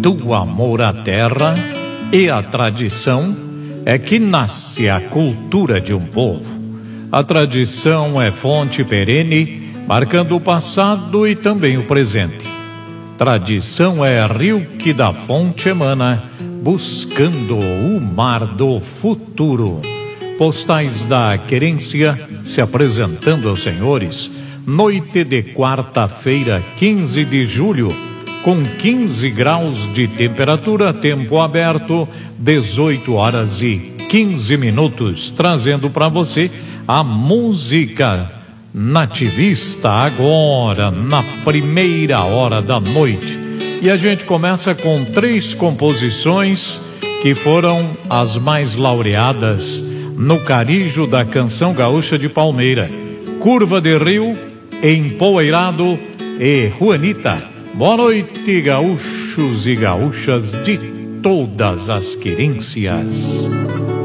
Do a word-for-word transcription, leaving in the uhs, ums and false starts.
do amor à terra e à tradição é que nasce a cultura de um povo. A tradição é fonte perene, marcando o passado e também o presente. Tradição é rio que da fonte emana, buscando o mar do futuro. Postais da querência se apresentando aos senhores. Noite de quarta-feira, quinze de julho, com quinze graus de temperatura, tempo aberto, dezoito horas e quinze minutos, trazendo para você a música nativista agora, na primeira hora da noite. E a gente começa com três composições que foram as mais laureadas no carijo da canção gaúcha de Palmeira: Curva de Rio, Empoeirado e Juanita. Boa noite, gaúchos e gaúchas de todas as querências.